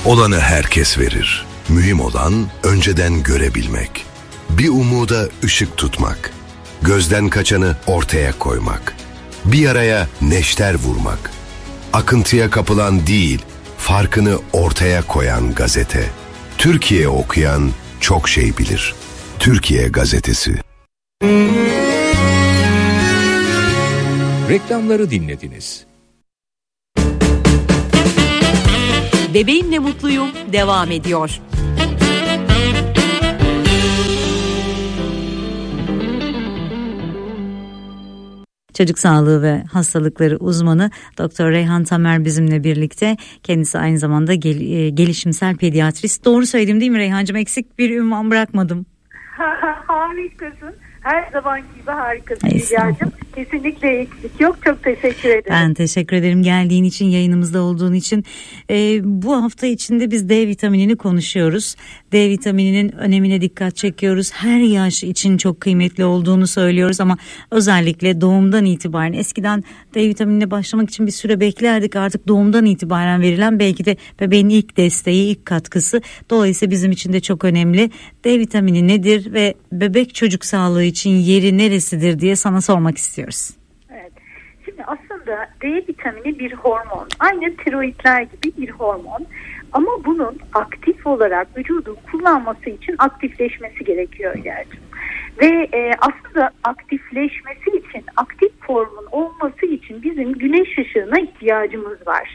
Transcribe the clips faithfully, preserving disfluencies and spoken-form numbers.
Olanı herkes verir. Mühim olan önceden görebilmek. Bir umuda ışık tutmak. Gözden kaçanı ortaya koymak. Bir yaraya neşter vurmak. Akıntıya kapılan değil, farkını ortaya koyan gazete. Türkiye okuyan çok şey bilir. Türkiye Gazetesi. Reklamları dinlediniz. Bebeğimle mutluyum devam ediyor. Çocuk sağlığı ve hastalıkları uzmanı Doktor Reyhan Tamer bizimle birlikte. Kendisi aynı zamanda gel- gelişimsel pediatrist. Doğru söyledim değil mi Reyhancığım? Eksik bir ünvan bırakmadım. Harikasın. Her zamanki gibi harikasın Hülya'cığım. Kesinlikle eksik yok. Çok teşekkür ederim. Ben teşekkür ederim geldiğin için, yayınımızda olduğun için. Ee, bu hafta içinde biz D vitaminini konuşuyoruz. D vitamininin önemine dikkat çekiyoruz. Her yaş için çok kıymetli olduğunu söylüyoruz ama özellikle doğumdan itibaren, eskiden D vitaminine başlamak için bir süre beklerdik. Artık doğumdan itibaren verilen belki de bebeğin ilk desteği, ilk katkısı. Dolayısıyla bizim için de çok önemli. D vitamini nedir ve bebek çocuk sağlığı için yeri neresidir diye sana sormak istiyoruz. Evet. Şimdi aslında D vitamini bir hormon. Aynı tiroidler gibi bir hormon. Ama bunun aktif olarak vücudun kullanması için aktifleşmesi gerekiyor gerçekten. Ve e, aslında aktifleşmesi için, aktif formun olması için bizim güneş ışığına ihtiyacımız var.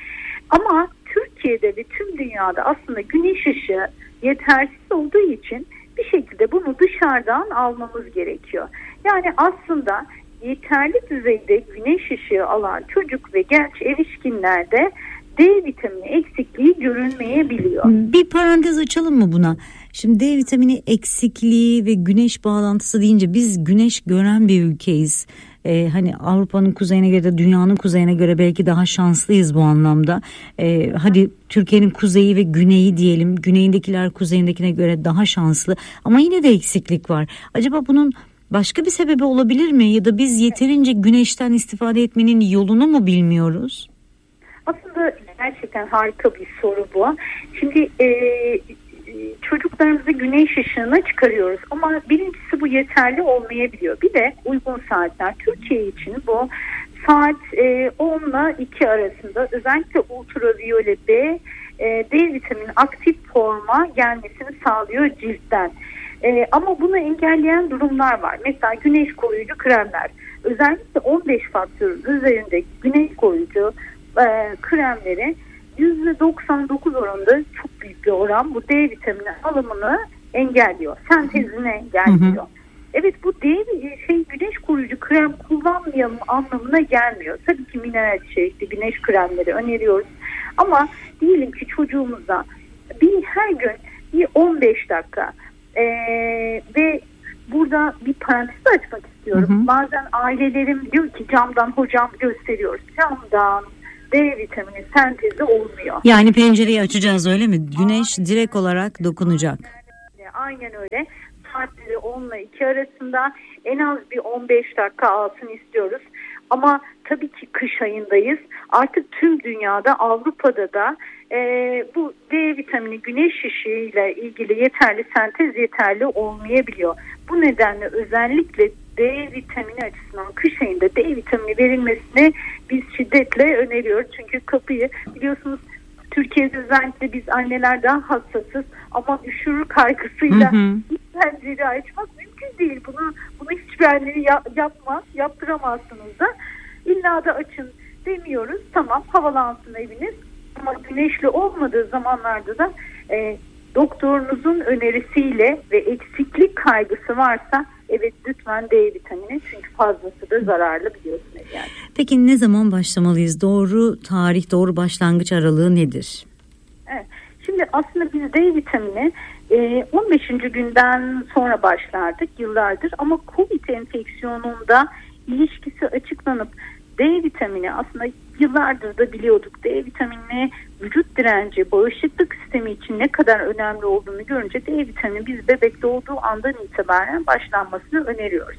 Ama Türkiye'de ve tüm dünyada aslında güneş ışığı yetersiz olduğu için bir şekilde bunu dışarıdan almamız gerekiyor. Yani aslında yeterli düzeyde güneş ışığı alan çocuk ve genç erişkinlerde D vitamini eksikliği görünmeyebiliyor. Bir parantez açalım mı buna? Şimdi D vitamini eksikliği ve güneş bağlantısı deyince biz güneş gören bir ülkeyiz. Ee, hani Avrupa'nın kuzeyine göre de dünyanın kuzeyine göre belki daha şanslıyız bu anlamda. Ee, hadi Türkiye'nin kuzeyi ve güneyi diyelim. Güneyindekiler kuzeyindekine göre daha şanslı. Ama yine de eksiklik var. Acaba bunun başka bir sebebi olabilir mi? Ya da biz yeterince güneşten istifade etmenin yolunu mu bilmiyoruz? Aslında gerçekten harika bir soru bu. Şimdi e, çocuklarımızı güneş ışığına çıkarıyoruz ama birincisi bu yeterli olmayabiliyor. Bir de uygun saatler. Türkiye için bu saat e, on ile iki arasında özellikle ultraviyole B e, D vitamini aktif forma gelmesini sağlıyor ciltten. E, ama bunu engelleyen durumlar var. Mesela güneş koruyucu kremler. Özellikle on beş faktörün üzerinde güneş koruyucu e, kremleri yüzde doksan dokuz oranında çok büyük bir oran bu D vitamini alımını engelliyor. Sentezini engelliyor. Hı hı. Evet, bu D şey güneş koruyucu krem kullanmayalım anlamına gelmiyor. Tabii ki mineral içerikli güneş kremleri öneriyoruz. Ama diyelim ki çocuğumuza bir her gün bir on beş dakika ee, ve burada bir parantez açmak istiyorum. Hı hı. Bazen ailelerim diyor ki camdan hocam gösteriyoruz. Camdan D vitamini sentezi olmuyor. Yani pencereyi açacağız öyle mi? Güneş aynen direkt olarak dokunacak. Aynen öyle. Saatleri on ile iki arasında en az bir on beş dakika alsın istiyoruz. Ama tabii ki kış ayındayız. Artık tüm dünyada, Avrupa'da da e, bu D vitamini güneş ışığıyla ilgili yeterli sentez yeterli olmayabiliyor. Bu nedenle özellikle D vitamini açısından kış ayında D vitamini verilmesini biz şiddetle öneriyoruz. Çünkü kapıyı biliyorsunuz Türkiye'de özellikle biz anneler daha hassasız ama üşürür kaygısıyla pencereyi açmak mümkün değil. Bunu bunu hiçbir anne yap, yapmaz, yaptıramazsınız da. İlla da açın demiyoruz. Tamam, havalansın eviniz ama güneşli olmadığı zamanlarda da e, doktorunuzun önerisiyle ve eksiklik kaygısı varsa evet lütfen D vitamini, çünkü fazlası da zararlı biliyorsunuz yani. Peki ne zaman başlamalıyız? Doğru tarih, doğru başlangıç aralığı nedir? Evet. Şimdi aslında biz D vitamini on beşinci günden sonra başlardık yıllardır ama COVID enfeksiyonunda ilişkisi açıklanıp D vitamini aslında yıllardır da biliyorduk. D vitamini vücut direnci, bağışıklık sistemi için ne kadar önemli olduğunu görünce D vitamini biz bebek doğduğu andan itibaren başlanmasını öneriyoruz.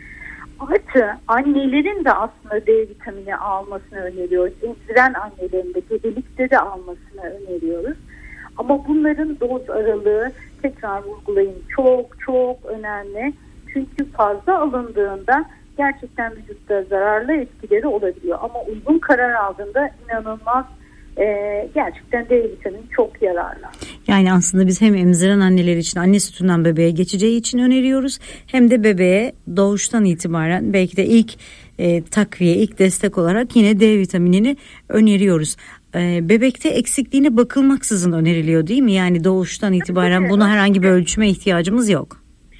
Artı annelerin de aslında D vitamini almasını öneriyoruz. Emziren annelerin de gebelikte de almasını öneriyoruz. Ama bunların doz aralığı, tekrar vurgulayayım, çok çok önemli. Çünkü fazla alındığında gerçekten vücutta zararlı etkileri olabiliyor. Ama uygun karar aldığında inanılmaz, e, gerçekten D vitamini çok yararlı. Yani aslında biz hem emziren anneler için anne sütünden bebeğe geçeceği için öneriyoruz. Hem de bebeğe doğuştan itibaren belki de ilk e, takviye, ilk destek olarak yine D vitaminini öneriyoruz. E, bebekte eksikliğine bakılmaksızın öneriliyor değil mi? Yani doğuştan itibaren evet, buna herhangi bir ölçüme ihtiyacımız yok.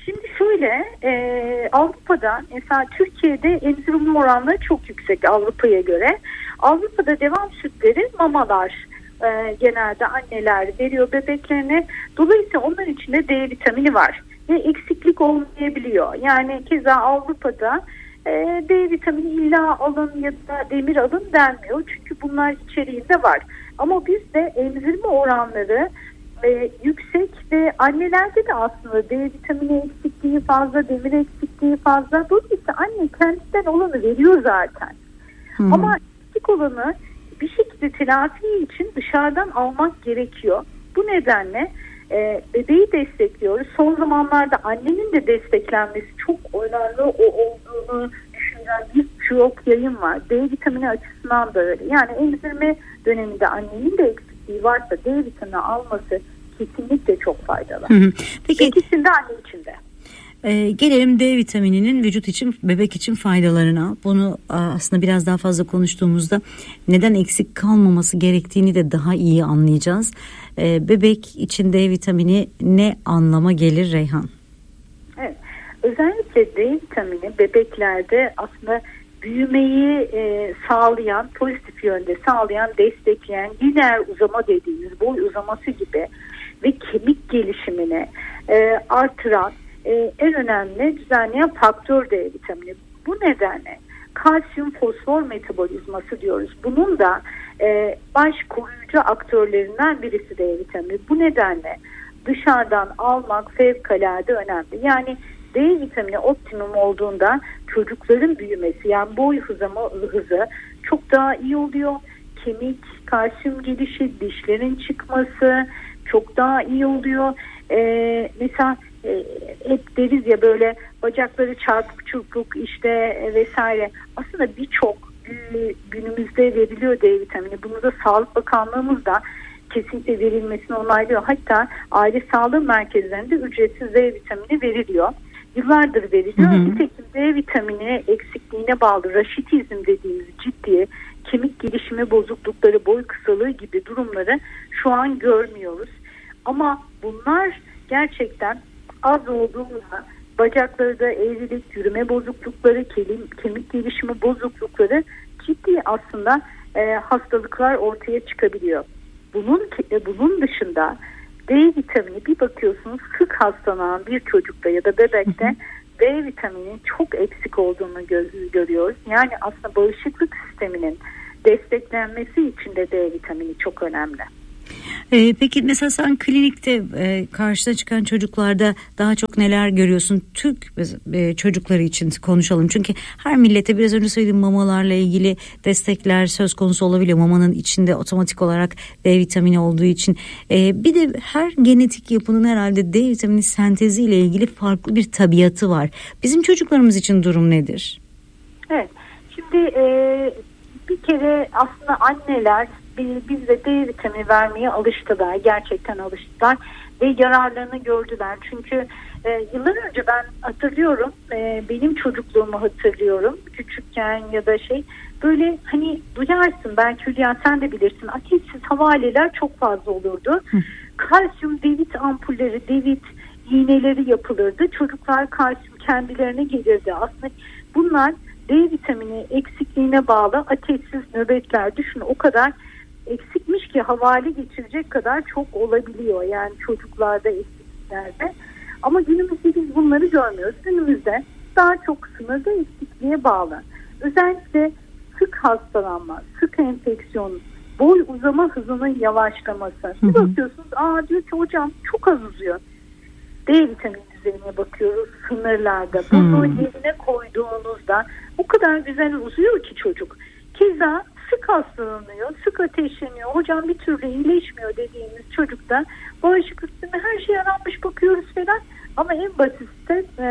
Şöyle, e, Avrupa'da mesela Türkiye'de emzirme oranları çok yüksek Avrupa'ya göre. Avrupa'da devam sütleri mamalar e, genelde anneler veriyor bebeklerine. Dolayısıyla onların içinde D vitamini var ve eksiklik olmayabiliyor. Yani keza Avrupa'da e, D vitamini illa alın ya da demir alın denmiyor. Çünkü bunlar içeriğinde var. Ama bizde emzirme oranları E, yüksek ve annelerde de aslında D vitamini eksikliği fazla, demir eksikliği fazla. Dolayısıyla anne kendinden olanı veriyor zaten. Hmm. Ama eksik olanı bir şekilde telafi için dışarıdan almak gerekiyor. Bu nedenle e, bebeği destekliyoruz. Son zamanlarda annenin de desteklenmesi çok önemli o olduğunu düşünen birçok yayın var. D vitamini açısından da öyle. Yani emzirme döneminde annenin de eksikliği varsa D vitamini alması kesinlikle çok faydalı. Hı hı. Peki İkisinde anne içinde. E, gelelim D vitamininin vücut için, bebek için faydalarına. Bunu aslında biraz daha fazla konuştuğumuzda neden eksik kalmaması gerektiğini de daha iyi anlayacağız. E, bebek için D vitamini ne anlama gelir Reyhan? Evet. Özellikle D vitamini bebeklerde aslında büyümeyi e, sağlayan, pozitif yönde sağlayan, destekleyen, lineer uzama dediğimiz boy uzaması gibi ve kemik gelişimini e, artıran e, en önemli düzenleyen faktör D vitamini. Bu nedenle kalsiyum fosfor metabolizması diyoruz. Bunun da e, baş koruyucu aktörlerinden birisi D vitamini. Bu nedenle dışarıdan almak fevkalade önemli. Yani D vitamini optimum olduğunda çocukların büyümesi, yani boy uzama hızı çok daha iyi oluyor. Kemik, kalsiyum gelişi, dişlerin çıkması çok daha iyi oluyor. Ee, mesela e, hep deriz ya böyle bacakları çarpık çırpık işte e, vesaire. Aslında birçok e, günümüzde veriliyor D vitamini. Bunu da Sağlık Bakanlığımız da kesinlikle verilmesini onaylıyor. Hatta aile sağlığı merkezlerinde ücretsiz D vitamini veriliyor. Yıllardır veriliyor. Nitekim D vitamini eksikliğine bağlı raşitizm dediğimiz ciddi kemik gelişimi bozuklukları, boy kısalığı gibi durumları şu an görmüyoruz. Ama bunlar gerçekten az olduğunda bacaklarda eğrilik, yürüme bozuklukları, kemik gelişimi bozuklukları ciddi aslında e, hastalıklar ortaya çıkabiliyor. Bunun bunun dışında D vitamini bir bakıyorsunuz sık hastalanan bir çocukta ya da bebekte D vitamini çok eksik olduğunu gö- görüyoruz. Yani aslında bağışıklık sisteminin desteklenmesi için de D vitamini çok önemli. Ee, peki mesela sen klinikte e, karşına çıkan çocuklarda daha çok neler görüyorsun? Türk e, çocukları için konuşalım. Çünkü her millete biraz önce söylediğim mamalarla ilgili destekler söz konusu olabiliyor. Mamanın içinde otomatik olarak D vitamini olduğu için. E, bir de her genetik yapının herhalde D vitamini senteziyle ilgili farklı bir tabiatı var. Bizim çocuklarımız için durum nedir? Evet. Şimdi e, bir kere aslında anneler bizde D vitamini vermeye alıştılar. Gerçekten alıştılar ve yararlarını gördüler. Çünkü e, yıllar önce ben hatırlıyorum, e, benim çocukluğumu hatırlıyorum. Küçükken ya da şey böyle hani duyarsın, belki Hülya sen de bilirsin, ateşsiz havaleler çok fazla olurdu. Hı. Kalsiyum devit ampulleri, devit iğneleri yapılırdı. Çocuklar kalsiyum kendilerine gelirdi. Aslında bunlar D vitamini eksikliğine bağlı ateşsiz nöbetler. Düşün, o kadar eksikmiş ki havale geçirecek kadar çok olabiliyor yani çocuklarda, eksikliklerde. Ama günümüzde biz bunları görmüyoruz. Günümüzde daha çok sınırda eksikliğe bağlı. Özellikle sık hastalanma, sık enfeksiyon, boy uzama hızının yavaşlaması. Bir bakıyorsunuz, aa diyor ki hocam çok az uzuyor. D vitamini düzeyine bakıyoruz sınırlarda. Bunu yerine koyduğunuzda o kadar güzel uzuyor ki çocuk. Keza sık hastalanıyor, sık ateşleniyor, hocam bir türlü iyileşmiyor dediğimiz çocukta bağışıklık sistemi her şeye aranmış bakıyoruz falan. Ama en basit e,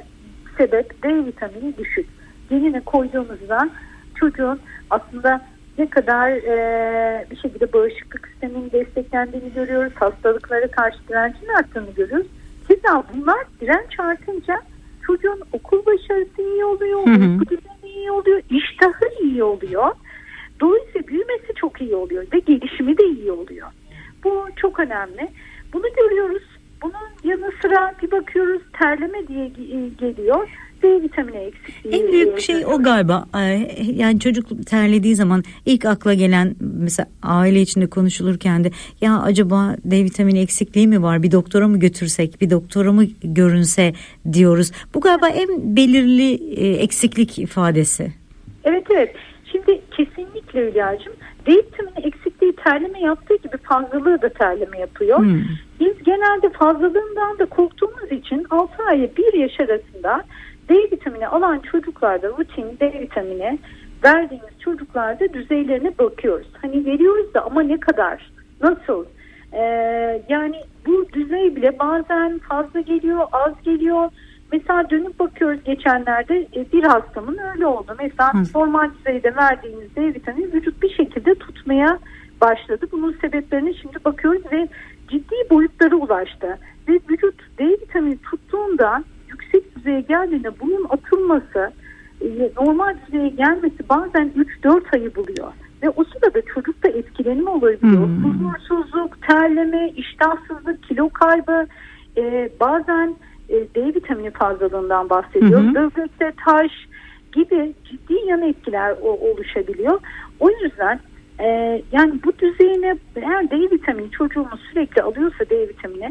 sebep D vitamini düşük. Genine koyduğumuzda çocuğun aslında ne kadar e, bir şekilde bağışıklık sisteminin desteklendiğini görüyoruz. Hastalıklara karşı direncin arttığını görüyoruz. Keza bunlar direnç artınca çocuğun okul başarısı iyi oluyor, uyku düzeni iyi oluyor, iştahı iyi oluyor. Dolayısıyla büyümesi çok iyi oluyor ve gelişimi de iyi oluyor. Bu çok önemli. Bunu görüyoruz. Bunun yanı sıra bir bakıyoruz terleme diye geliyor. D vitamini eksikliği. En büyük şey o galiba. Yani çocuk terlediği zaman ilk akla gelen, mesela aile içinde konuşulurken de ya acaba D vitamini eksikliği mi var? Bir doktora mı götürsek, bir doktora mı görünse diyoruz. Bu galiba en belirli eksiklik ifadesi. Evet evet. Şimdi kesinlikle Hülya'cığım, D vitamini eksikliği terleme yaptığı gibi fazlalığı da terleme yapıyor. Hmm. Biz genelde fazlalığından da korktuğumuz için altı ay bir yaş arasında D vitamini alan çocuklarda rutin D vitamini verdiğimiz çocuklarda düzeylerine bakıyoruz. Hani veriyoruz da ama ne kadar, nasıl? Ee, yani bu düzey bile bazen fazla geliyor, az geliyor. Mesela dönüp bakıyoruz, geçenlerde bir hastamın öyle oldu. Mesela Hı. normal düzeyde verdiğimiz D vitamini vücut bir şekilde tutmaya başladı. Bunun sebeplerine şimdi bakıyoruz ve ciddi boyutlara ulaştı. Ve vücut D vitamini tuttuğunda yüksek düzeye geldiğinde bunun atılması, normal düzeye gelmesi bazen üç dört ayı buluyor. Ve o sırada çocukta etkilenme olabiliyor. Hmm. Huzursuzluk, terleme, iştahsızlık, kilo kaybı, e, bazen e, D vitamini fazlalığından bahsediyor. Hmm. Böbrekte taş gibi ciddi yan etkiler o, oluşabiliyor. O yüzden e, yani bu düzeyine, eğer D vitamini çocuğumuz sürekli alıyorsa D vitamini,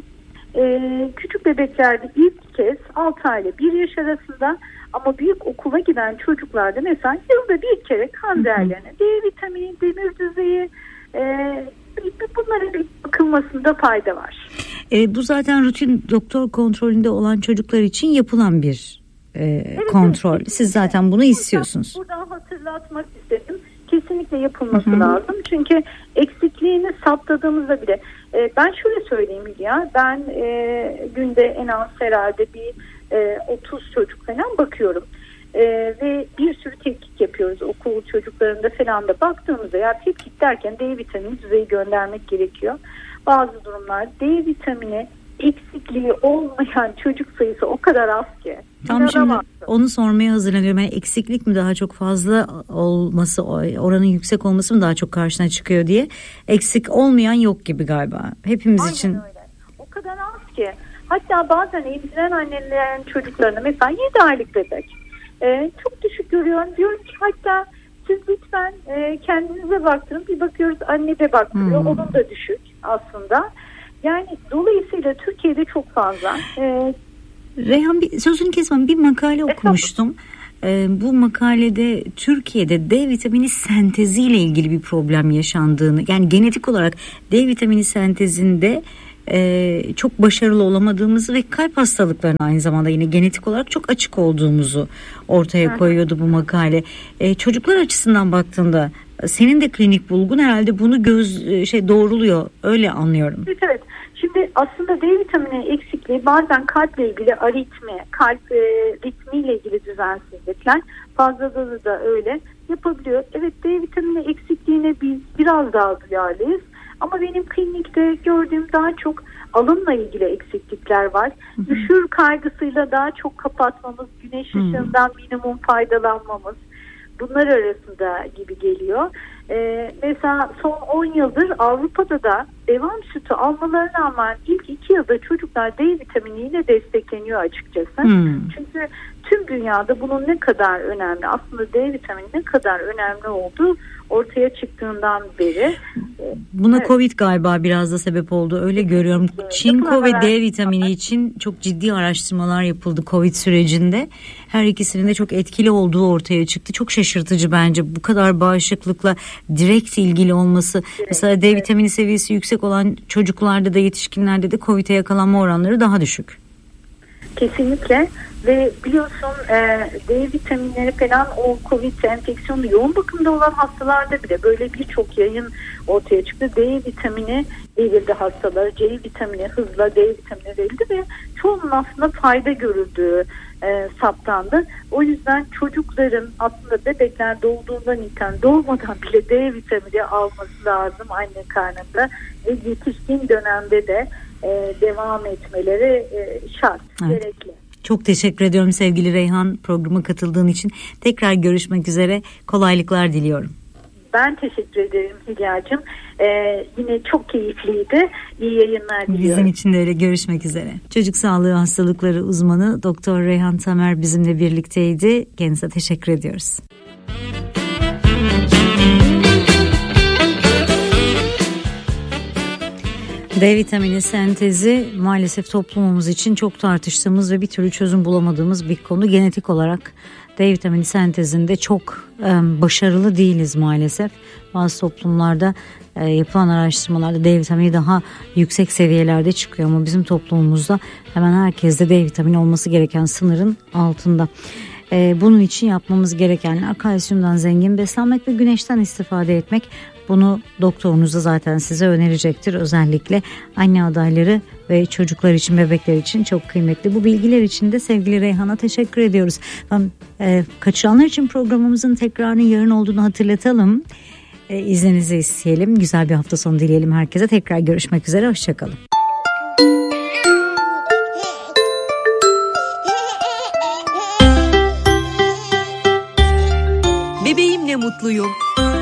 Ee, küçük bebeklerde ilk kez altı ay ile bir yaş arasında, ama büyük okula giden çocuklarda mesela yılda bir kere kan değerlerine D vitamini, demir düzeyi, e, bunlara bir bakılmasında fayda var. E, bu zaten rutin doktor kontrolünde olan çocuklar için yapılan bir e, evet, kontrol. Evet. Siz zaten bunu istiyorsunuz. Buradan, buradan hatırlatmak istedim. Kesinlikle yapılması Hı-hı. lazım. Çünkü eksikliğini saptadığımızda bile e, ben şöyle söyleyeyim ya, ben e, günde en az herhalde bir e, otuz çocuk falan bakıyorum. E, ve bir sürü tetkik yapıyoruz. Okul çocuklarında falan da baktığımızda, ya tetkik derken D vitamini düzeyi göndermek gerekiyor. Bazı durumlar D vitamini eksikliği olmayan çocuk sayısı o kadar az ki. Tam şimdi onu sormaya hazırlanıyorum. Yani eksiklik mi daha çok fazla olması, oranın yüksek olması mı daha çok karşına çıkıyor diye. Eksik olmayan yok gibi galiba. Hepimiz Aynen için. Öyle. O kadar az ki. Hatta bazen emziren annelerin çocuklarına, mesela yedi aylık bebek e, çok düşük görüyorum. Diyorum ki hatta siz lütfen e, kendinize baktırın. Bir bakıyoruz anne de baktırıyor. Hmm. Onun da düşük aslında. Yani dolayısıyla Türkiye'de çok fazla. Ee, Reyhan, bir sözünü kesmem, bir makale okumuştum. Ee, bu makalede Türkiye'de D vitamini senteziyle ilgili bir problem yaşandığını, yani genetik olarak D vitamini sentezinde e, çok başarılı olamadığımızı ve kalp hastalıklarına aynı zamanda yine genetik olarak çok açık olduğumuzu ortaya koyuyordu bu makale. E, çocuklar açısından baktığında senin de klinik bulgun herhalde bunu göz şey doğruluyor, öyle anlıyorum. Evet evet. Şimdi aslında D vitamini eksikliği bazen kalple ilgili aritmi, kalp e, ritmiyle ilgili düzensizlikler, fazlalığı da öyle yapabiliyor. Evet, D vitamini eksikliğine biz biraz daha duyarlıyız. Ama benim klinikte gördüğüm daha çok alımla ilgili eksiklikler var. Hı-hı. Üşür kaygısıyla daha çok kapatmamız, güneş ışığından Hı-hı. minimum faydalanmamız, bunlar arasında gibi geliyor. Ee, mesela son on yıldır Avrupa'da da devam sütü almalarına rağmen ilk iki yılda çocuklar D vitaminiyle destekleniyor açıkçası. Hmm. Çünkü tüm dünyada bunun ne kadar önemli, aslında D vitamini ne kadar önemli olduğu ortaya çıktığından beri. Buna evet. Covid galiba biraz da sebep oldu, öyle görüyorum. Çinko ve D vitamini için çok ciddi araştırmalar yapıldı Covid sürecinde. Her ikisinin de çok etkili olduğu ortaya çıktı. Çok şaşırtıcı bence bu kadar bağışıklıkla direkt ilgili olması. Direkt, mesela D vitamini seviyesi yüksek olan çocuklarda da yetişkinlerde de Covid'e yakalanma oranları daha düşük. Kesinlikle. Ve biliyorsun e, D vitaminleri falan o Covid enfeksiyonu yoğun bakımda olan hastalarda bile böyle birçok yayın ortaya çıktı. D vitamini verildi hastalara, C vitamini hızla D vitamini verildi ve çoğunun aslında fayda görüldüğü e, saptandı. O yüzden çocukların aslında bebekler doğduğundan itibaren doğmadan bile D vitamini alması lazım anne karnında ve yetişkin dönemde de e, devam etmeleri e, şart, evet. Gerekli. Çok teşekkür ediyorum sevgili Reyhan, programa katıldığın için. Tekrar görüşmek üzere. Kolaylıklar diliyorum. Ben teşekkür ederim Hülya'cığım. Ee, yine çok keyifliydi. İyi yayınlar diliyorum. Bizim için de öyle. Görüşmek üzere. Çocuk sağlığı hastalıkları uzmanı Doktor Reyhan Tamer bizimle birlikteydi. Kendisine teşekkür ediyoruz. D vitamini sentezi maalesef toplumumuz için çok tartıştığımız ve bir türlü çözüm bulamadığımız bir konu. Genetik olarak D vitamini sentezinde çok e, başarılı değiliz maalesef. Bazı toplumlarda e, yapılan araştırmalarda D vitamini daha yüksek seviyelerde çıkıyor ama bizim toplumumuzda hemen herkeste D vitamini olması gereken sınırın altında. E, bunun için yapmamız gerekenler kalsiyumdan zengin beslenmek ve güneşten istifade etmek. Bunu doktorunuz da zaten size önerecektir. Özellikle anne adayları ve çocuklar için, bebekler için çok kıymetli. Bu bilgiler için de sevgili Reyhan'a teşekkür ediyoruz. Ben, e, kaçıranlar için programımızın tekrarının yarın olduğunu hatırlatalım. E, izninizi isteyelim. Güzel bir hafta sonu dileyelim herkese. Tekrar görüşmek üzere. Hoşçakalın. Bebeğimle mutluyum.